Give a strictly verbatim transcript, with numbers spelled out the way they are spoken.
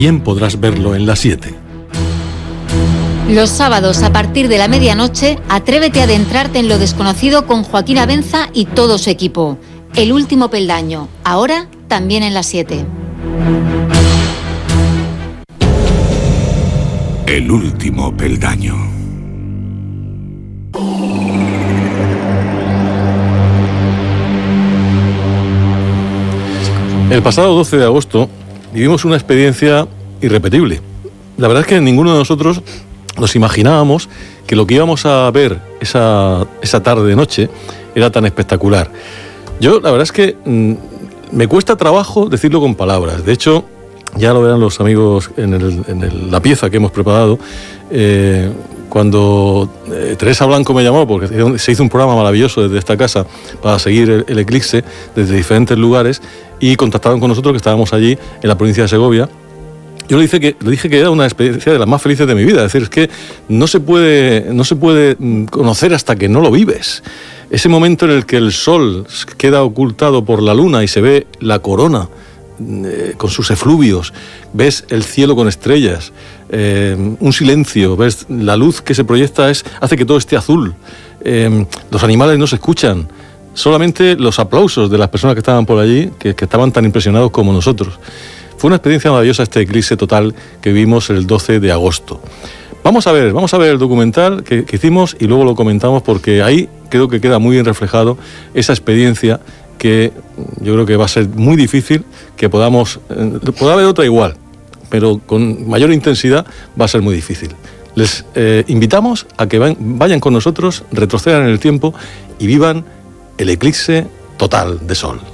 Bien podrás verlo en La siete. Los sábados a partir de la medianoche, atrévete a adentrarte en lo desconocido con Joaquín Abenza y todo su equipo. El último peldaño, ahora también en La siete. El último peldaño. El pasado doce de agosto vivimos una experiencia irrepetible. La verdad es que ninguno de nosotros nos imaginábamos que lo que íbamos a ver esa, esa tarde-noche era tan espectacular. Yo, la verdad es que mmm, me cuesta trabajo decirlo con palabras. De hecho, ya lo verán los amigos en, el, en el, la pieza que hemos preparado. Eh, cuando eh, Teresa Blanco me llamó, porque se hizo un programa maravilloso desde esta casa para seguir el, el eclipse desde diferentes lugares, y contactaron con nosotros, que estábamos allí en la provincia de Segovia. Yo le dije que, le dije que era una experiencia de las más felices de mi vida. Es decir, es que no se puede, no se puede conocer hasta que no lo vives. Ese momento en el que el sol queda ocultado por la luna y se ve la corona eh, con sus efluvios, ves el cielo con estrellas, eh, un silencio, ves la luz que se proyecta, es, hace que todo esté azul. Eh, los animales no se escuchan, solamente los aplausos de las personas que estaban por allí, que, que estaban tan impresionados como nosotros. Fue una experiencia maravillosa este eclipse total que vimos el doce de agosto. Vamos a ver, vamos a ver el documental que, que hicimos y luego lo comentamos, porque ahí creo que queda muy bien reflejado esa experiencia que yo creo que va a ser muy difícil que podamos... Eh, puede haber otra igual, pero con mayor intensidad va a ser muy difícil. Les eh, invitamos a que van, vayan con nosotros, retrocedan en el tiempo y vivan el eclipse total de sol.